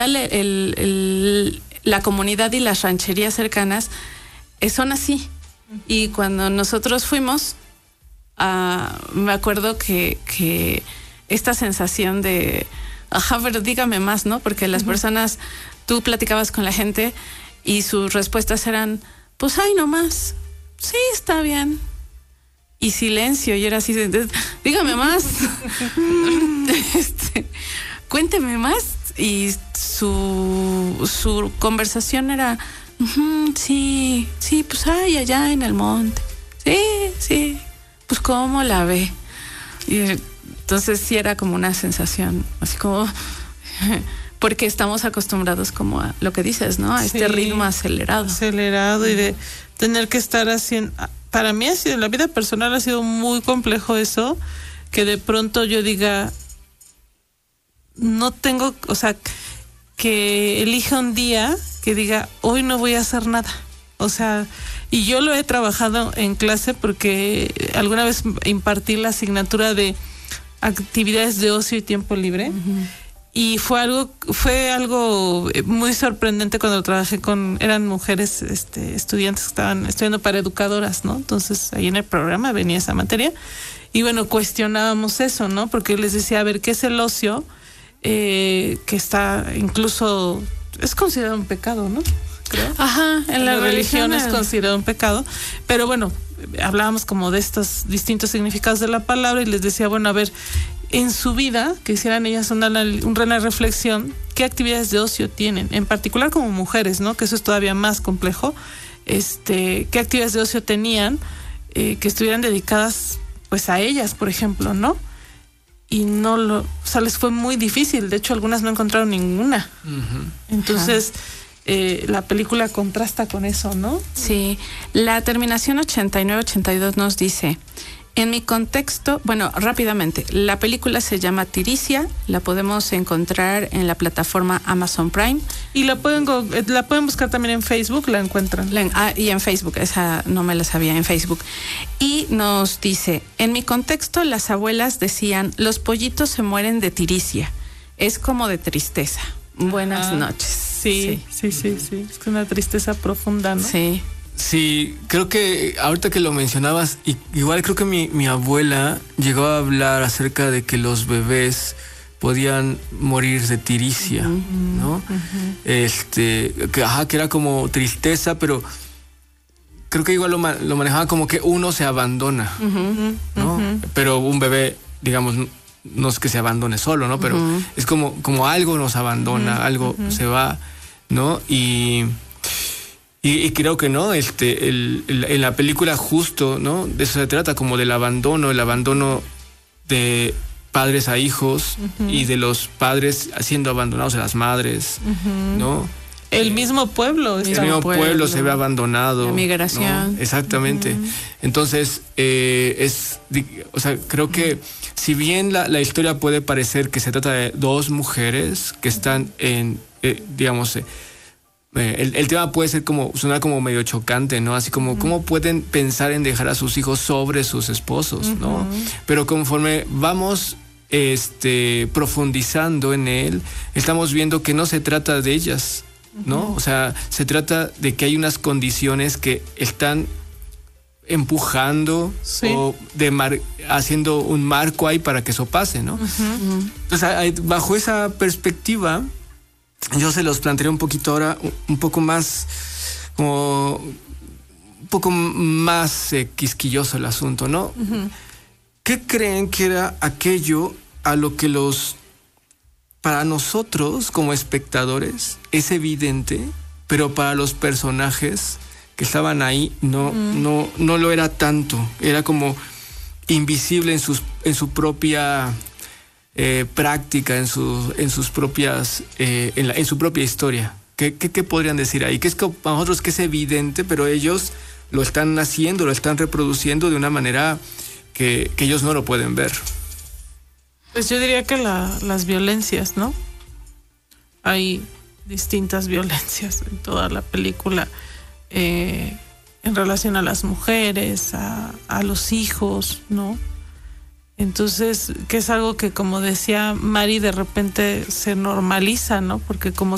la comunidad y las rancherías cercanas son así. Y cuando nosotros fuimos, me acuerdo que esta sensación de, ajá, pero dígame más, ¿no? Porque las personas, tú platicabas con la gente y sus respuestas eran, pues, ay, no más. Sí, está bien. Y silencio, y era así, dígame más. Cuénteme más. Y su conversación era, sí, pues ay, allá en el monte. Sí, pues cómo la ve. Y entonces sí era como una sensación, así como, porque estamos acostumbrados como a lo que dices, ¿no? A este ritmo acelerado. Y de tener que estar haciendo. Para mí en la vida personal ha sido muy complejo eso, que de pronto yo diga, no tengo, o sea, que elija un día que diga, hoy no voy a hacer nada. O sea, y yo lo he trabajado en clase porque alguna vez impartí la asignatura de actividades de ocio y tiempo libre. Y fue algo muy sorprendente cuando trabajé eran mujeres estudiantes que estaban estudiando para educadoras, ¿no? Entonces ahí en el programa venía esa materia y bueno, cuestionábamos eso, ¿no? Porque les decía, a ver, ¿qué es el ocio? Que está incluso, es considerado un pecado, ¿no? Creo. Ajá, en la religión es considerado un pecado, pero bueno, hablábamos como de estos distintos significados de la palabra y les decía, bueno, a ver, en su vida, que hicieran ellas una reflexión, ¿qué actividades de ocio tienen? En particular como mujeres, ¿no? Que eso es todavía más complejo. ¿Qué actividades de ocio tenían que estuvieran dedicadas pues a ellas, por ejemplo, ¿no? Y o sea, les fue muy difícil. De hecho, algunas no encontraron ninguna. Entonces, la película contrasta con eso, ¿no? Sí. La terminación 89-82 nos dice, en mi contexto, bueno, rápidamente, la película se llama Tiricia, la podemos encontrar en la plataforma Amazon Prime. Y la pueden buscar también en Facebook, la encuentran. Y en Facebook, esa no me la sabía, en Facebook. Y nos dice, en mi contexto las abuelas decían, los pollitos se mueren de tiricia, es como de tristeza. Buenas noches. Sí. Es una tristeza profunda, ¿no? Sí. Sí, creo que ahorita que lo mencionabas, igual creo que mi abuela llegó a hablar acerca de que los bebés podían morir de tiricia, ¿no? Que era como tristeza, pero creo que igual lo manejaba como que uno se abandona, ¿no? Pero un bebé, digamos, no es que se abandone solo, ¿no? Pero es como algo nos abandona, algo se va, ¿no? Y creo que no, en la película justo, ¿no? De eso se trata, como del abandono, el abandono de padres a hijos y de los padres siendo abandonados a las madres, ¿no? El mismo pueblo. Se ve abandonado. La migración. ¿No? Exactamente. Entonces, creo que si bien la historia puede parecer que se trata de dos mujeres que están en, el tema puede ser sonar como medio chocante, ¿no? Así como, ¿cómo pueden pensar en dejar a sus hijos sobre sus esposos, ¿no? Pero conforme vamos profundizando en él, estamos viendo que no se trata de ellas, ¿no? O sea, se trata de que hay unas condiciones que están empujando o haciendo un marco ahí para que eso pase, ¿no? Entonces, bajo esa perspectiva, yo se los plantearé un poquito ahora, un poco más quisquilloso el asunto, ¿no? ¿Qué creen que era aquello a lo que para nosotros como espectadores es evidente, pero para los personajes que estaban ahí no lo era tanto? Era como invisible en su propia práctica, en su propia historia. ¿Qué podrían decir ahí? Que es que para nosotros que es evidente, pero ellos lo están haciendo, lo están reproduciendo de una manera que ellos no lo pueden ver. Pues yo diría que las violencias, ¿no? Hay distintas violencias en toda la película en relación a las mujeres, a los hijos, ¿no? Entonces, que es algo que, como decía Mari, de repente se normaliza, ¿no? Porque como